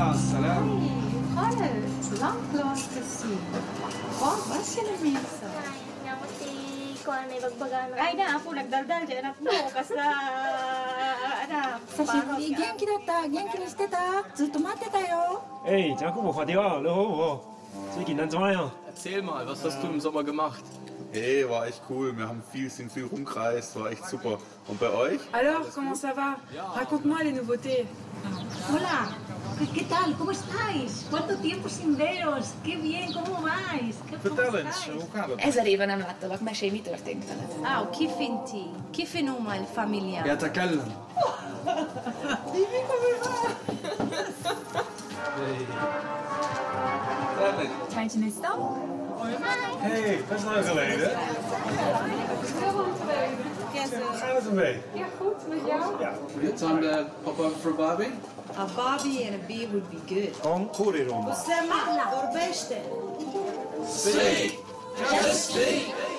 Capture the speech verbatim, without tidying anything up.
السلام. خالد long lost to see. Oh, what's your name? Ko na ibagbagan. Ay na, ako nagdaldal dyan anak mo. Kasi, anak. 久しぶり元気だった元気にしてたずっと待ってたよ Hey, Giacomo, vor dir, hallo. Ziggy, dann zwei. Erzähl mal, was hast du im Sommer gemacht? Hey, war echt cool. Wir haben viel, sind viel rumgereist, war echt super. Und bei euch? Alors, comment ça va? Raconte-moi les nouveautés. Hola, ¿qué tal? ¿Cómo estáis? ¿Cuánto tiempo sin veros? ¡Qué bien! ¿Cómo vais? Vertel eens, hoe gaat het? Ezer éve nem láttalak, mesélj, mi történt veled? Ah, كيف انتي؟ كيف نوم الفاميليا؟ يتكلم. Tijdje is dan? Hey, best lang geleden. Hoe gaat het ermee? Ja, goed, met jou? Ja. Time to pop up for Bobby? A Bobby and a beer would be good. Kom, koeriroma. Parla, vorbește! Speak! Just speak!